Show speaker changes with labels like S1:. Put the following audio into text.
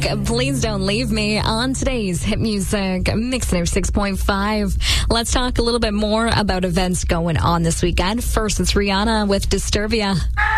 S1: Please Don't Leave Me on today's Hit Music Mix 6.5. Let's talk a little bit more about events going on this weekend. First, it's Rihanna with Disturbia.